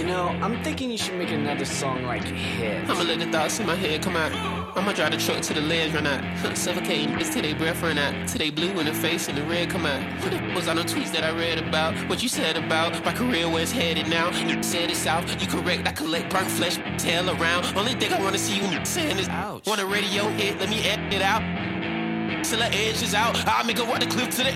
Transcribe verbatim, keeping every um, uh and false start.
know, I'm thinking you should make another song like Hit. I'ma let the thoughts in my head come out. I'ma drive the truck to the ledge, run out. Suffocating bitch till they breath run out. Till they blue in the face and the red come out. What the f- was on the tweets that I read about? What you said about my career, where it's headed now? You said it's out, you correct, I collect burnt flesh, tail around. Only thing I wanna see you saying is ouch. Want a radio hit, let me edit it out. Till the edge is out, I'll make her walk the cliff to the